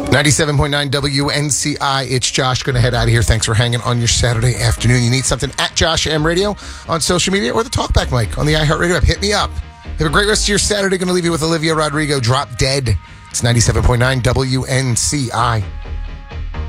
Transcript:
97.9 WNCI. It's Josh. Going to head out of here. Thanks for hanging on your Saturday afternoon. You need something at Josh M Radio on social media or the Talkback mic on the iHeartRadio app. Hit me up. Have a great rest of your Saturday. Going to leave you with Olivia Rodrigo. Drop Dead. It's 97.9 WNCI.